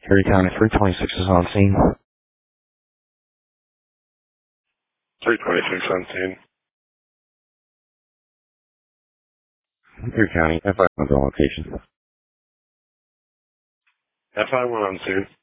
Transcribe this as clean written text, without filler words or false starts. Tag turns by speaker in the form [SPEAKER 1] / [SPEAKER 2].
[SPEAKER 1] Erie County 326 is on scene.
[SPEAKER 2] 326 on scene.
[SPEAKER 1] Erie County, FI1 on location.
[SPEAKER 2] FI1 on scene.